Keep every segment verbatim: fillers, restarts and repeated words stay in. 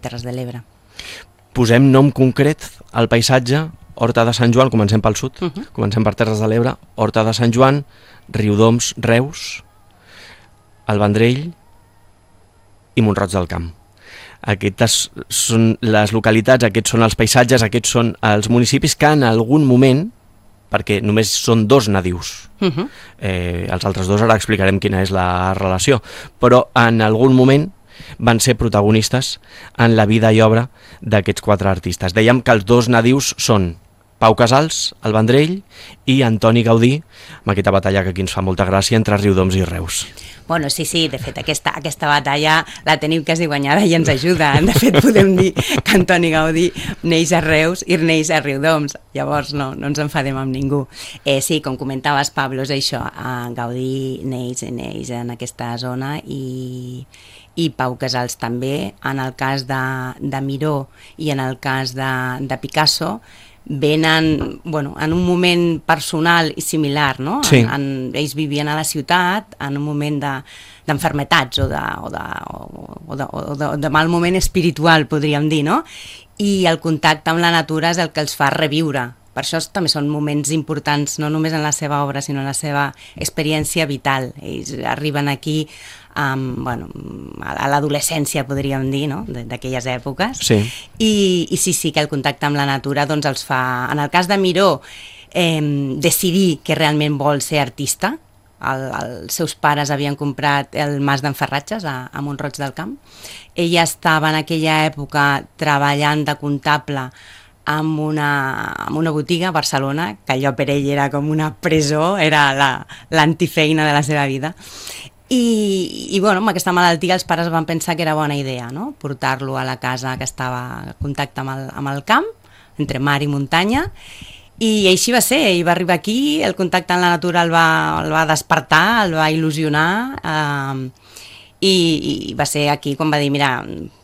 Terres de l'Ebre. Posem nom concret al paisatge, Horta de Sant Joan, comencem pel sud, Uh-huh. comencem per Terres de l'Ebre, Horta de Sant Joan, Riudoms, Reus, el Vendrell i Mont-roig del Camp. Aquestes són les localitats, aquests són els paisatges, aquests són els municipis que en algun moment, perquè només són dos nadius, Uh-huh. eh, els altres dos ara explicarem quina és la relació, però en algun moment van ser protagonistes en la vida i obra d'aquests quatre artistes. Dèiem que els dos nadius són Pau Casals, el Vendrell, i Antoni Gaudí, amb aquesta batalla que aquí ens fa molta gràcia entre Riudoms i Reus. Bueno, sí, sí, de fet, aquesta, aquesta batalla la tenim quasi guanyada i ens ajuda. De fet, podem dir que Antoni Gaudí neix a Reus i neix a Riudoms. Llavors, no, no ens enfadem amb ningú. Eh, sí, com comentaves, Pablo, és això. Eh, Gaudí neix, neix en aquesta zona i, i Pau Casals també. En el cas de, de Miró i en el cas de, de Picasso, venen, bueno, en un moment personal i similar, no? Sí. En, en, ells vivien a la ciutat en un moment de, d'enfermetats o de, o, de, o, de, o de, de mal moment espiritual, podríem dir, no? I el contacte amb la natura és el que els fa reviure. Per això també són moments importants, no només en la seva obra, sinó en la seva experiència vital. Ells arriben aquí um, bueno, a l'adolescència, podríem dir, no? D'aquelles èpoques. Sí. I, I sí, sí, que el contacte amb la natura doncs, els fa... En el cas de Miró, eh, decidir que realment vol ser artista. El, els seus pares havien comprat el Mas d'en Ferratges a, a Mont-roig del Camp. Ella estava en aquella època treballant de comptable amb una, amb una botiga a Barcelona, que allò per ell era com una presó, era la, l'antifeina de la seva vida. I, i bueno, amb aquesta malaltia els pares van pensar que era bona idea, no? Portar-lo a la casa que estava en contacte amb el, amb el camp, entre mar i muntanya, i així va ser. Ell va arribar aquí, el contacte amb la natura el va, el va despertar, el va il·lusionar, eh, i, i va ser aquí quan va dir, mira,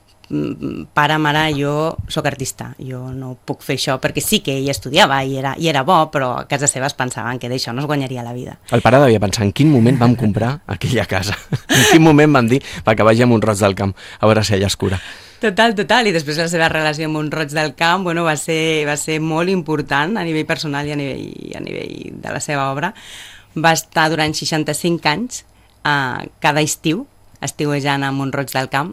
pare, mare, jo sóc artista, jo no puc fer això, perquè sí que ell estudiava i era, i era bo, però a casa seva es pensaven que d'això no es guanyaria la vida. El pare devia pensar en quin moment vam comprar aquella casa, en quin moment vam dir va que vagi a Mont-roig del Camp, a veure si ella es cura. Total, total, i després la seva relació amb Mont-roig del Camp, bueno, va ser, va ser molt important a nivell personal i a nivell, a nivell de la seva obra. Va estar durant seixanta-cinc anys, eh, cada estiu, estiuejant a Mont-roig del Camp,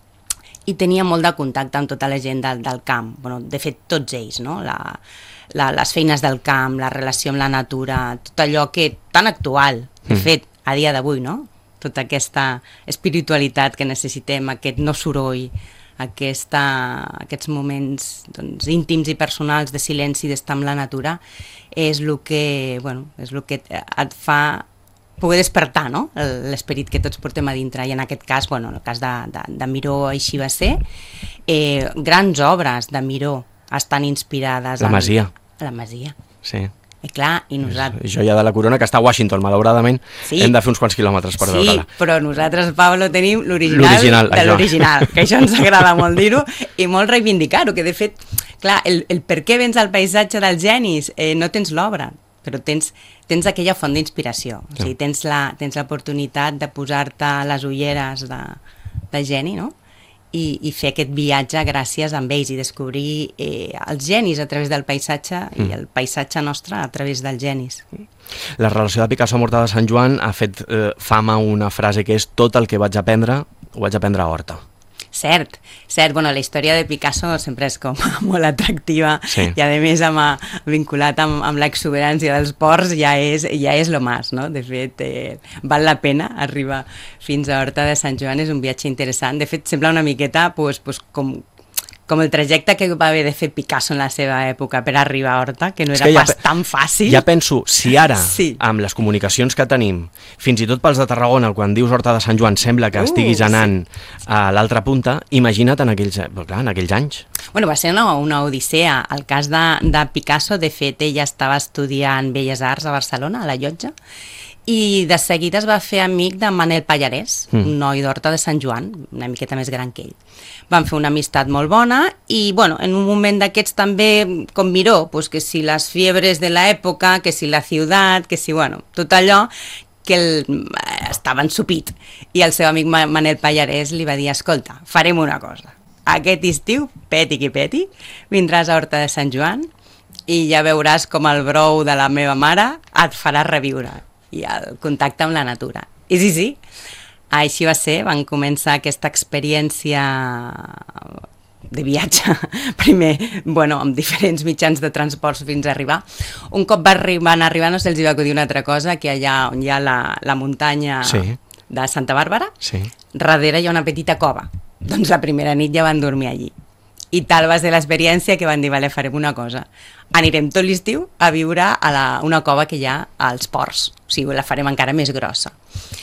i tenia molt de contacte amb tota la gent del, del camp, bueno, de fet tots ells, no? la, la, les feines del camp, la relació amb la natura, tot allò que tan actual, de Mm. fet, a dia d'avui, no? Tota aquesta espiritualitat que necessitem, aquest no soroll, aquesta, aquests moments doncs, íntims i personals de silenci, d'estar amb la natura, és el que, bueno, és el que et fa poder despertar, no? L'esperit que tots portem a dintre, i en aquest cas, bueno, en el cas de, de, de Miró així va ser. Eh, grans obres de Miró estan inspirades La en... Masia. La Masia. Sí. I clar, i nosaltres... Joia de la corona, que està a Washington, malauradament. Sí. Hem de fer uns quants quilòmetres per sí, veure-la. però nosaltres, Pablo, tenim l'original, L'original, de això. l'original, que això ens agrada molt dir-ho i molt reivindicar-ho, que de fet, clar, el, el per què vens al paisatge dels genis, eh, no tens l'obra, però tens, tens aquella font d'inspiració, o sigui, tens la, tens l'oportunitat de posar-te les ulleres de, de geni, no? I, i fer aquest viatge gràcies a ells i descobrir eh, els genis a través del paisatge mm. i el paisatge nostre a través dels genis. La relació de Picasso amb Horta de Sant Joan ha fet eh, fama una frase que és tot el que vaig aprendre, ho vaig aprendre a Horta. Cert, cert. Bueno, la història de Picasso sempre és com molt atractiva, sí. I a més amb, vinculat amb, amb l'exuberància dels ports ja és, ja és lo más, no? De fet, eh, val la pena arribar fins a Horta de Sant Joan, és un viatge interessant. De fet, sembla una miqueta pues, pues, com, com el trajecte que va haver de fer Picasso en la seva època per arribar a Horta, que no era que ja, pas tan fàcil. Ja penso, si ara, sí. amb les comunicacions que tenim, fins i tot pels de Tarragona, quan dius Horta de Sant Joan, sembla que uh, estiguis anant sí. a l'altra punta, imagina't en aquells, clar, en aquells anys. Bueno, va ser una, una odissea. El cas de, de Picasso, de fet, ella estava estudiant Belles Arts a Barcelona, a la Llotja, i de seguida es va fer amic de Manel Pallarès, mm. un noi d'Horta de Sant Joan, una miqueta més gran que ell. Van fer una amistat molt bona i, bueno, en un moment d'aquests també, com Miró, pues que si les fiebres de l'època, que si la ciutat, que si, bueno, tot allò que el, estava ensupit. I el seu amic Manel Pallarès li va dir, escolta, farem una cosa. aquest estiu, peti qui peti, vindràs a Horta de Sant Joan i ja veuràs com el brou de la meva mare et farà reviure i el contacte amb la natura. I sí, sí, així va ser, van començar aquesta experiència de viatge, primer, bueno, amb diferents mitjans de transport fins a arribar. Un cop va arribar, van arribar, no se'ls va acudir una altra cosa, que allà on hi ha la, la muntanya sí. de Santa Bàrbara, sí. darrere hi ha una petita cova. Doncs la primera nit ja van dormir allí. I tal va ser l'experiència que van dir, vale, farem una cosa. Anirem tot l'estiu a viure a la, una cova que hi ha als ports. O sigui, la farem encara més grossa.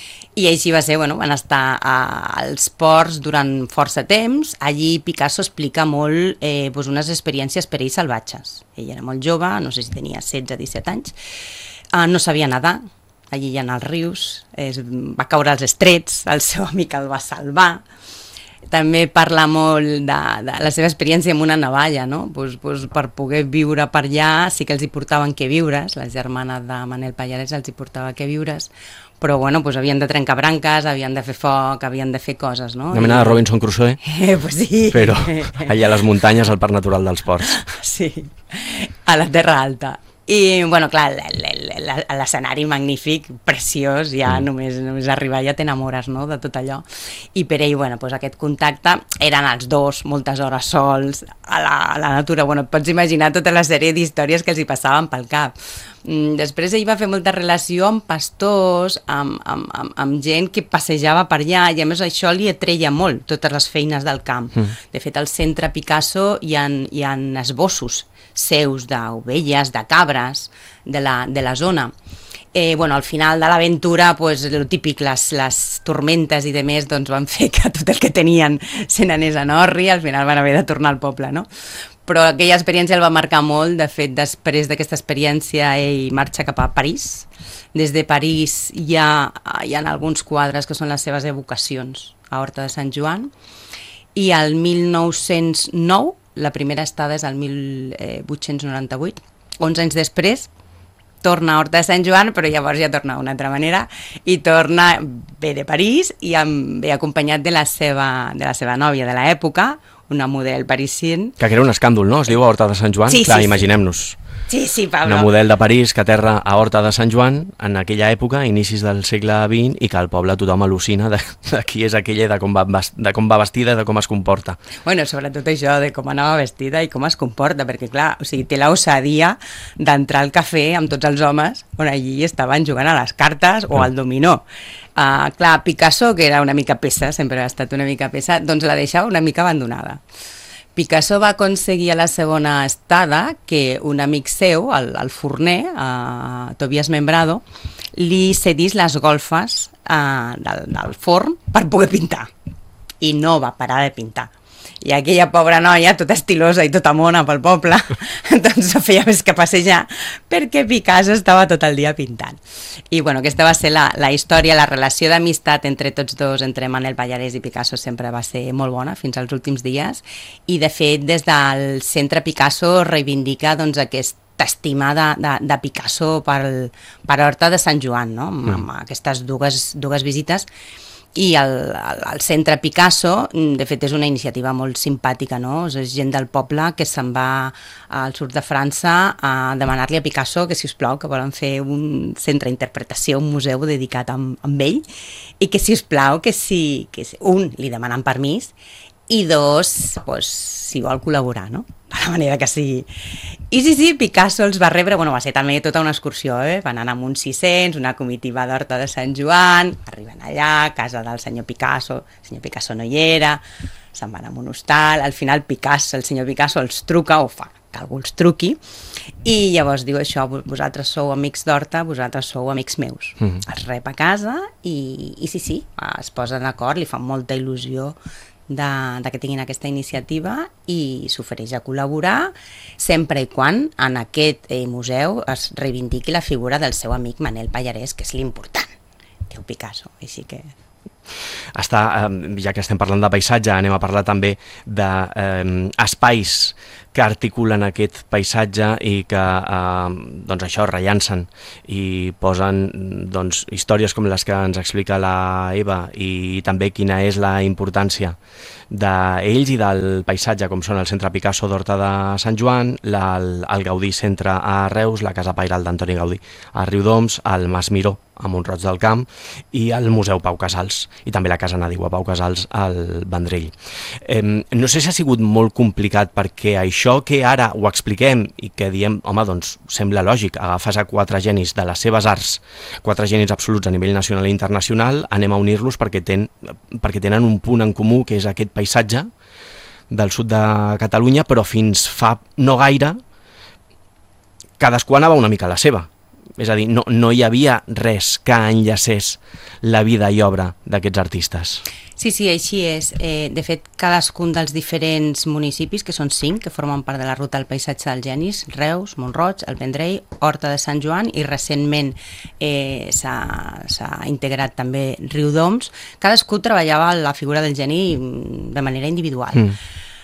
I així va ser, bueno, van estar a, als ports durant força temps. Allí Picasso explica molt eh, doncs unes experiències per ell salvatges. Ell era molt jove, no sé si tenia setze o disset anys, uh, no sabia nedar, allí hi ha els rius, es, va caure als estrets, el seu amic el va salvar. També parla molt de, de la seva experiència amb una navalla, no? Pues, pues, per poder viure per allà sí que els hi portaven queviures, la germana de Manel Pallarès els hi portava queviures, però bueno, pues havien de trencar branques, havien de fer foc, havien de fer coses, no? Una mena de Robinson Crusoe, eh, pues sí. Però allà a les muntanyes, al parc natural dels ports. Sí, a la Terra Alta. I, bueno, clar, l'escenari magnífic, preciós, ja mm. només, només arribar ja t'enamores, no?, de tot allò. I per ell, bueno, doncs aquest contacte, eren els dos, moltes hores sols, a la, a la natura. Bueno, et pots imaginar tota la sèrie d'històries que els hi passaven pel cap. Mm, després ell va fer molta relació amb pastors, amb, amb, amb, amb gent que passejava per allà, i a més això li atreia molt, totes les feines del camp. Mm. De fet, al centre Picasso hi ha, hi ha esbossos seus d'ovelles, de cabres, de la, de la zona. Eh, bueno, al final de l'aventura, pues, el típic, les, les tormentes i demés, doncs van fer que tot el que tenien se n'anés a Norri, al final van haver de tornar al poble, no? Però aquella experiència el va marcar molt. De fet, després d'aquesta experiència ell marxa cap a París. Des de París hi ha, hi ha alguns quadres que són les seves evocacions a Horta de Sant Joan, i al mil nou-cents nou, la primera estada és al mil vuit-cents noranta-vuit, onze anys després, torna a Horta de Sant Joan, però llavors ja torna d'una altra manera, i torna, ve de París, i amb, ve acompanyat de la seva, de la seva nòvia de l'època, una model parisien. Que era un escàndol, no? Es diu a Horta de Sant Joan? Sí, clar, sí, imaginem-nos. Sí, sí, Pablo. Una model de París que aterra a Horta de Sant Joan en aquella època, inicis del segle vint, i que al poble tothom al·lucina de, de qui és aquella, de com, va, de com va vestida, de com es comporta. Bueno, sobretot això, de com anava vestida i com es comporta, perquè clar, o sigui, té la osadia d'entrar al cafè amb tots els homes on allí estaven jugant a les cartes o al dominó. Uh, clar, Picasso, que era una mica pesa, sempre ha estat una mica pesa, doncs la deixava una mica abandonada. Picasso va aconseguir a la segona estada que un amic seu, el, el forner, uh, Tobias Membrado, li cedís les golfes uh, del, del forn per poder pintar. I no va parar de pintar. I aquella pobra noia, tota estilosa i tota mona pel poble, doncs no feia més que passejar, perquè Picasso estava tot el dia pintant. I bueno, aquesta va ser la, la història, la relació d'amistat entre tots dos, entre Manel Pallarès i Picasso, sempre va ser molt bona fins als últims dies, i de fet des del centre Picasso reivindica doncs aquesta estima de, de, de Picasso per, per Horta de Sant Joan, no? amb, amb aquestes dues, dues visites. I el, el, el centre Picasso, de fet, és una iniciativa molt simpàtica, no? És gent del poble que se'n va al sud de França a demanar-li a Picasso que, si us plau, que volen fer un centre d'interpretació, un museu dedicat amb, amb ell, i que, si us plau, que si, que si, un, li demanen permís, i dos, pues, si vol col·laborar, no? De la manera que sigui. I sí, sí, Picasso els va rebre, bueno, va ser també tota una excursió, eh? Van anar amb uns sis-cents, una comitiva d'Horta de Sant Joan, arriben allà, a casa del senyor Picasso, el senyor Picasso no hi era, se'n van a un hostal, al final Picasso, el senyor Picasso els truca, o fa que algú els truqui, i llavors diu això, vosaltres sou amics d'Horta, vosaltres sou amics meus. Mm-hmm. Els rep a casa i, i sí, sí, es posen d'acord, li fan molta il·lusió de, de que tinguin aquesta iniciativa i s'ofereix a col·laborar sempre i quan en aquest eh, museu es reivindiqui la figura del seu amic Manel Pallarès, que és l'important, diu Picasso, així que... Està, ja que estem parlant de paisatge, anem a parlar també d'espais que articulen aquest paisatge i que eh, doncs això rellancen i posen doncs, històries com les que ens explica la Eva i també quina és la importància d'ells i del paisatge, com són el Centre Picasso d'Horta de Sant Joan, la, el, el Gaudí Centre a Reus, la Casa Pairal d'Antoni Gaudí a Riudoms, el Mas Miró a Mont-roig del Camp i el Museu Pau Casals i també la Casa Nadiu a Pau Casals al Vendrell. Eh, no sé si ha sigut molt complicat perquè això que ara ho expliquem i que diem, home, doncs sembla lògic, agafes a quatre genis de les seves arts, quatre genis absoluts a nivell nacional i internacional, anem a unir-los perquè, ten, perquè tenen un punt en comú que és aquest paisatge del sud de Catalunya, però fins fa no gaire cadascú anava una mica a la seva. És a dir, no, no hi havia res que enllacés la vida i obra d'aquests artistes. Sí, sí, així és. Eh, de fet, cadascun dels diferents municipis, que són cinc, que formen part de la ruta del paisatge dels genis, Reus, Mont-roig, el Vendrell, Horta de Sant Joan i recentment eh, s'ha integrat també Riudoms, cadascú treballava la figura del geni de manera individual. Mm.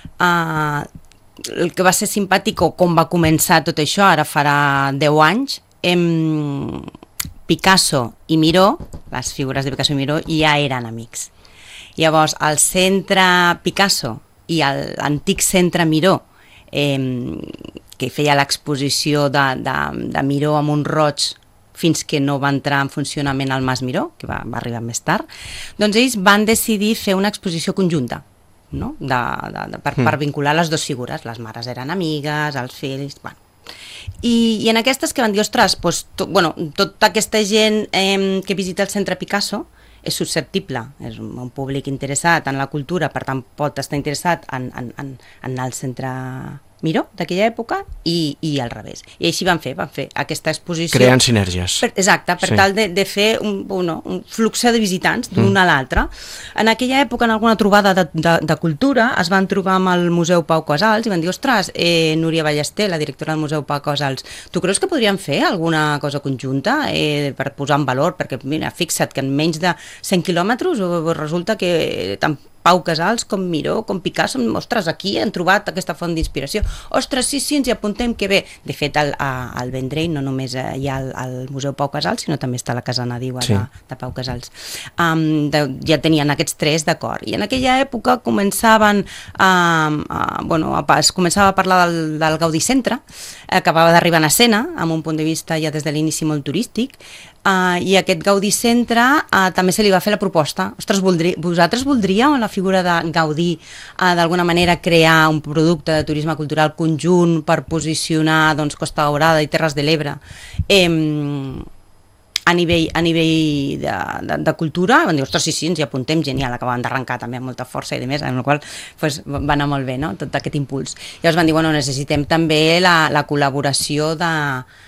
Uh, el que va ser simpàtic o com va començar tot això, ara farà deu anys, em... Picasso i Miró, les figures de Picasso i Miró, ja eren amics. Llavors, el centre Picasso i l'antic centre Miró, eh, que feia l'exposició de, de, de Miró a Mont-roig fins que no va entrar en funcionament el Mas Miró, que va, va arribar més tard, doncs ells van decidir fer una exposició conjunta, no? de, de, de, per, mm. per vincular les dues figures. Les mares eren amigues, els fills... Bueno. I, i en aquestes que van dir, ostres, doncs, to, bueno, tota aquesta gent eh, que visita el centre Picasso és susceptible, és un, un públic interessat en la cultura, per tant pot estar interessat en, en, en, en el centre Miró d'aquella època i, i al revés. I així van fer, van fer aquesta exposició. Creant sinergies. Per, exacte, per sí. tal de, de fer un, bueno, un flux de visitants d'un mm. a l'altre. En aquella època, en alguna trobada de, de, de cultura, es van trobar amb el Museu Pau Casals i van dir, ostres, eh, Núria Ballester, la directora del Museu Pau Casals, tu creus que podríem fer alguna cosa conjunta eh, per posar en valor? Perquè, mira, fixa't que en menys de cent quilòmetres resulta que tant Pau Casals, com Miró, com Picasso, ostres, aquí han trobat aquesta font d'inspiració. Ostres, sí, sí, ens hi apuntem, que bé. De fet, al, al Vendrell no només hi ha el, el Museu Pau Casals, sinó també està la Casa Nadiu sí. de, de Pau Casals. Um, de, ja tenien aquests tres d'acord. I en aquella època començaven, um, uh, bueno, es començava a parlar del, del Gaudí Centre, acabava d'arribar a escena, amb un punt de vista ja des de l'inici molt turístic, Uh, i aquest Gaudí Centre uh, també se li va fer la proposta. Ostres, voldri, vosaltres voldríeu la figura de Gaudí uh, d'alguna manera crear un producte de turisme cultural conjunt per posicionar doncs, Costa Daurada i Terres de l'Ebre eh, a nivell, a nivell de, de, de cultura? Van dir, ostres, sí, sí, ens hi apuntem, genial, acabaven d'arrencar també amb molta força i de més, amb la qual pues, va anar molt bé, no?, tot aquest impuls. Llavors van dir, bueno, necessitem també la, la col·laboració de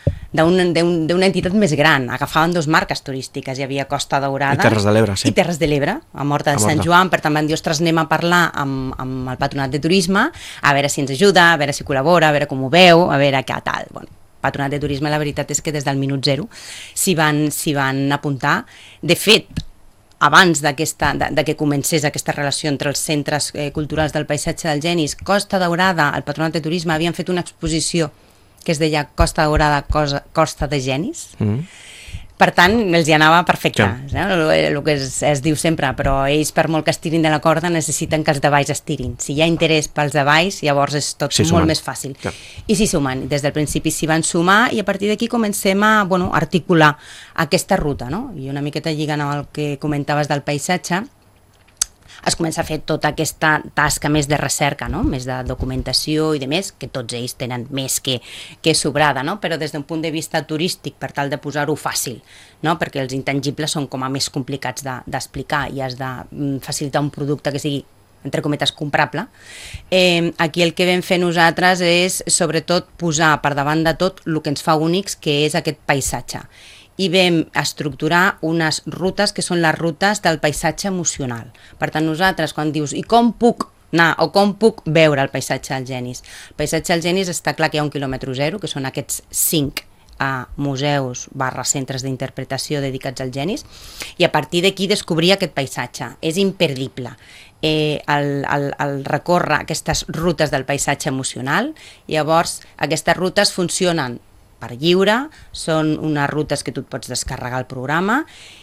d'una entitat més gran. Agafaven dues marques turístiques, hi havia Costa Daurada i Terres de l'Ebre, sí. i Terres de l'Ebre, a Horta de Sant Joan, per tant van dir, ostres, anem a parlar amb, amb el Patronat de Turisme, a veure si ens ajuda, a veure si col·labora, a veure com ho veu, a veure què tal. Bueno, Patronat de Turisme, la veritat és que des del minut zero s'hi van, s'hi van apuntar. De fet, abans de, de que comencés aquesta relació entre els centres eh, culturals del paisatge dels genis, Costa Daurada, el Patronat de Turisme, havien fet una exposició que es deia Costa Daurada, Cosa, Costa de Genis. Mm. Per tant, els hi anava perfecte, sí. eh? el, el que es, es diu sempre, però ells, per molt que estirin de la corda, necessiten que els de baix estirin. Si hi ha interès pels de baix, llavors és tot sí, molt sumen. Més fàcil. Sí. I s'hi sumen, des del principi s'hi van sumar i a partir d'aquí comencem a bueno, articular aquesta ruta, no? I una miqueta lligant amb el que comentaves del paisatge, es comença a fer tota aquesta tasca més de recerca, no? Més de documentació i de més, que tots ells tenen més que, que sobrada, no? Però des d'un punt de vista turístic, per tal de posar-ho fàcil, no? Perquè els intangibles són com a més complicats d'explicar de, i has de facilitar un producte que sigui, entre cometes, comprable. Eh, aquí el que vam fer nosaltres és, sobretot, posar per davant de tot el que ens fa únics, que és aquest paisatge. I vam estructurar unes rutes que són les rutes del paisatge emocional. Per tant, nosaltres, quan dius, i com puc anar o com puc veure el paisatge dels genis? El paisatge dels genis està clar que hi ha un quilòmetre zero, que són aquests cinc a museus barra centres d'interpretació dedicats als genis, i a partir d'aquí descobrir aquest paisatge. És imperdible. Eh, el, el, el recórrer aquestes rutes del paisatge emocional. Llavors, aquestes rutes funcionen per lliure, són unes rutes que tu et pots descarregar el programa,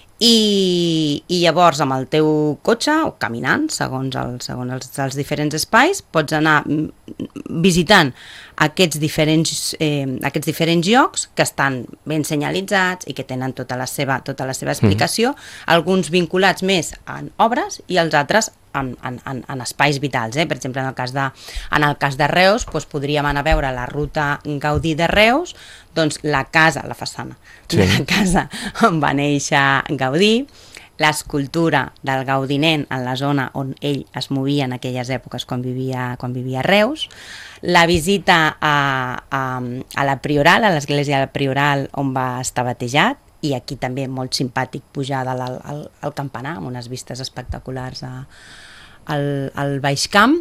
i, i llavors amb el teu cotxe o caminant, segons, el, segons els, els diferents espais, pots anar visitant aquests diferents, eh, aquests diferents llocs que estan ben senyalitzats i que tenen tota la seva, tota la seva explicació, mm. alguns vinculats més en obres i els altres en, en, en, en espais vitals. Eh? Per exemple, en el cas de, en el cas de Reus, doncs podríem anar a veure la ruta Gaudí de Reus, doncs la casa, la façana, sí. de la casa on va néixer Gaudí, l'escultura del gaudinent en la zona on ell es movia en aquelles èpoques quan vivia, quan vivia a Reus, la visita a, a, a la Prioral, a l'església de la Prioral on va estar batejat, i aquí també molt simpàtic pujar dalt al, al, al campanar amb unes vistes espectaculars a, al, al Baix Camp.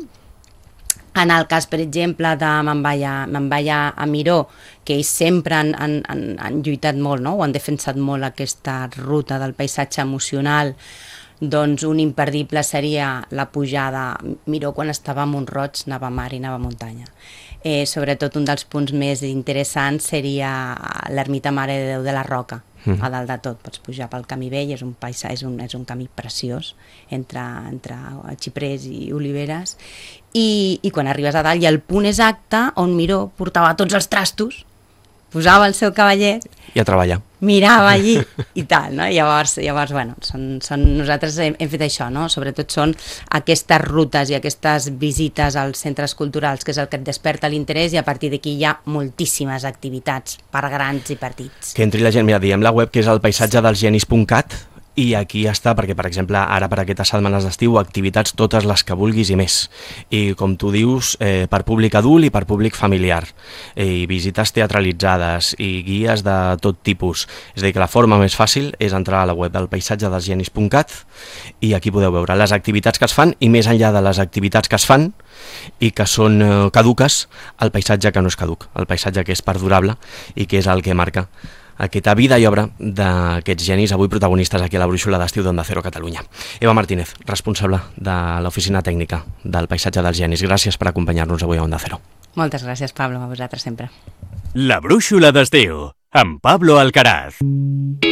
En el cas, per exemple, de me'n vaig a, me'n vaig a Miró, que ells sempre han, han, han, han lluitat molt, no? O han defensat molt aquesta ruta del paisatge emocional, doncs un imperdible seria la pujada. Miró, quan estava a Mont-roig, anava a mar i anava a muntanya. Eh, sobretot un dels punts més interessants seria l'ermita Mare de Déu de la Roca, mm. a dalt de tot. Pots pujar pel camí vell, és un, paisa, és un, és un camí preciós entre, entre xiprers i oliveres, i, i quan arribes a dalt hi ha el punt exacte on Miró portava tots els trastos, posava el seu cavallet i a treballar, mirava allí i tal, no? Llavors, llavors bueno, són, són, nosaltres hem, hem fet això, no? Sobretot són aquestes rutes i aquestes visites als centres culturals, que és el que et desperta l'interès, i a partir d'aquí hi ha moltíssimes activitats per grans i petits. Que entri la gent, mira, diem la web, que és el paisatge dels genis punt cat, i aquí està, perquè per exemple ara per aquestes setmanes d'estiu, activitats totes les que vulguis i més, i com tu dius, eh, per públic adult i per públic familiar, i visites teatralitzades i guies de tot tipus. És a dir, que la forma més fàcil és entrar a la web del paisatge dels genis punt cat, i aquí podeu veure les activitats que es fan, i més enllà de les activitats que es fan i que són eh, caduques, el paisatge que no és caduc, el paisatge que és perdurable i que és el que marca aquesta vida i obra d'aquests genis, avui protagonistes aquí a la Brúixola d'Estiu d'Onda Cero Catalunya. Eva Martínez, responsable de l'oficina tècnica del paisatge dels genis. Gràcies per acompanyar-nos avui a Onda Cero. Moltes gràcies, Pablo, a vosaltres sempre. La Brúixola d'Estiu, amb Pablo Alcaraz.